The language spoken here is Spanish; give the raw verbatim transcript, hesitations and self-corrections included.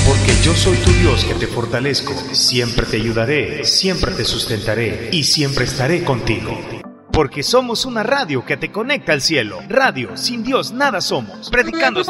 Porque yo soy tu Dios que te fortalezco, siempre te ayudaré, siempre te sustentaré y siempre estaré contigo. Porque somos una radio que te conecta al cielo. Radio, sin Dios nada somos. Predicando